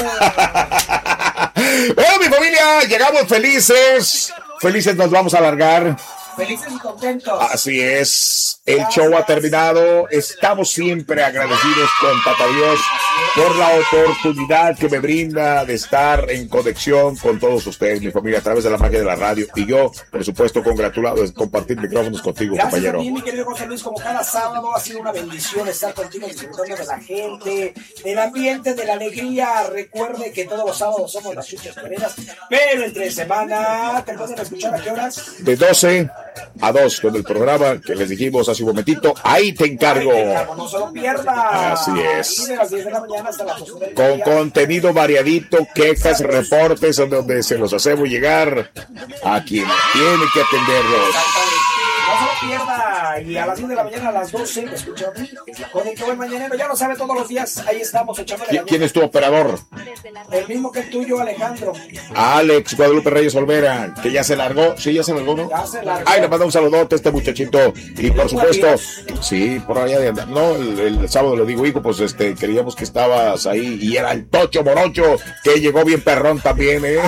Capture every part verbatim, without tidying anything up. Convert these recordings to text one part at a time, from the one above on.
Bueno, mi familia, llegamos felices. Felices nos vamos a alargar. Felices y contentos. Así es. El show ha terminado. Estamos siempre agradecidos con Papá Dios por la oportunidad que me brinda de estar en conexión con todos ustedes, mi familia, a través de la magia de la radio. Y yo, por supuesto, congratulado de compartir micrófonos contigo, Gracias, compañero. Gracias a mí, mi querido José Luis, como cada sábado ha sido una bendición estar contigo, disfrutando de la gente, del ambiente, de la alegría. Recuerde que todos los sábados somos las chuchas perenas, pero entre semana, ¿te pueden escuchar a qué horas? De doce a dos con el programa que les dijimos hace un momentito. Ahí te encargo. Ahí te encargo, no se lo pierda. Así es. Y de las diez de la mañana hasta las doce del Con día. contenido variadito, quejas, reportes, en donde se los hacemos llegar a quien tiene que atenderlos. No se lo pierda. Y a las diez de la mañana, a las doce, me escucha a mí. Con el que buen mañanero, ya lo sabe, todos los días. Ahí estamos echando ¿Qui- ¿Quién es tu operador? El mismo que el tuyo, Alejandro. Alex Guadalupe Reyes Olvera, que ya se largó. Sí, ya se largó, ¿no? Ya se largó. Ay, le manda un saludote a este muchachito. Y por supuesto, sí, por allá de andar. No, el, el sábado le digo, hijo, pues este, creíamos que estabas ahí. Y era el Tocho Morocho, que llegó bien perrón también, ¿eh?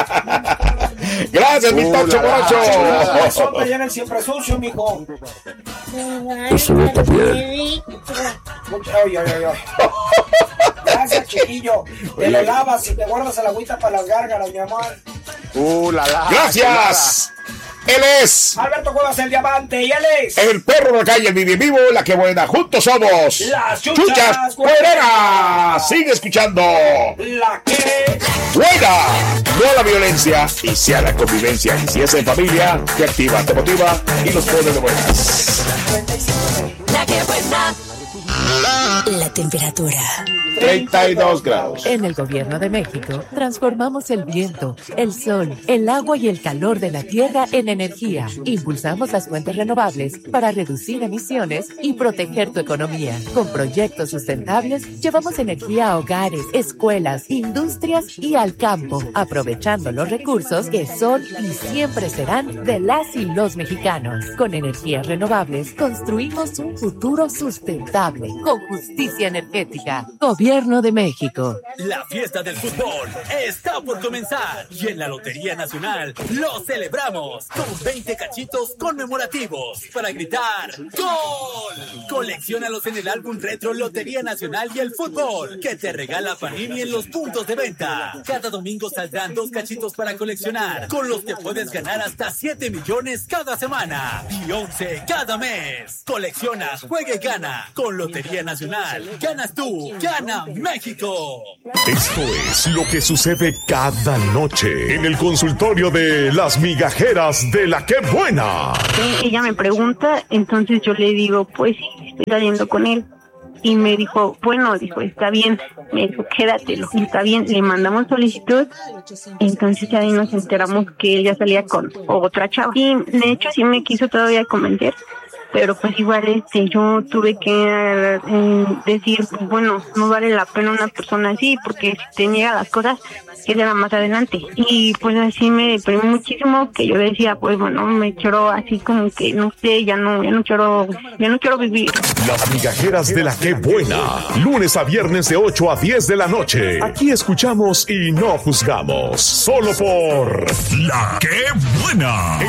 Gracias, mi Tocho Morocho. Sopa ya en el siempre sucio, mijo. Eso no está bien. Mucho- Ay, ay, ay, ay. Gracias, chiquillo. Te lo lavas y te guardas el agüita para las gárgaras, mi amor. Uh, la, la, Gracias. Él es Alberto Cuevas, el diamante, y él es el perro de la calle, el vive vivo, la que buena. Juntos somos Las Chuchas Cuereras. Sigue escuchando la que buena, no a la violencia y sí a la convivencia. Y si es en familia, te activa, te motiva y los pone de buenas. La que buena. La temperatura. treinta y dos grados. En el Gobierno de México, transformamos el viento, el sol, el agua y el calor de la tierra en energía. Impulsamos las fuentes renovables para reducir emisiones y proteger tu economía. Con proyectos sustentables, llevamos energía a hogares, escuelas, industrias y al campo, aprovechando los recursos que son y siempre serán de las y los mexicanos. Con energías renovables, construimos un futuro sustentable, con justicia energética. Gobierno de México. La fiesta del fútbol está por comenzar y en la Lotería Nacional lo celebramos con veinte cachitos conmemorativos para gritar ¡Gol! Colecciónalos en el álbum retro Lotería Nacional y el fútbol que te regala Panini en los puntos de venta. Cada domingo saldrán dos cachitos para coleccionar, con los que puedes ganar hasta siete millones cada semana y once cada mes. Colecciona, juega y gana. Con Lotería Nacional ganas tú, gana México. Esto es lo que sucede cada noche en el consultorio de las migajeras de la que buena. Sí, ella me pregunta, entonces yo le digo, pues sí, estoy saliendo con él. Y me dijo, bueno, dijo, está bien. Me dijo, quédatelo. Y está bien, le mandamos solicitud. Entonces ya ahí nos enteramos que ella salía con otra chava. Y de hecho sí me quiso todavía convencer. Pero pues igual este yo tuve que eh, decir, pues bueno, no vale la pena una persona así, porque si te niega las cosas, que será más adelante. Y pues así me deprimí muchísimo, que yo decía, pues bueno, me quiero así como que, no sé, ya no, ya no quiero, ya no quiero vivir. Las migajeras de la que buena. Lunes a viernes de ocho a diez de la noche. Aquí escuchamos y no juzgamos. Solo por La que buena.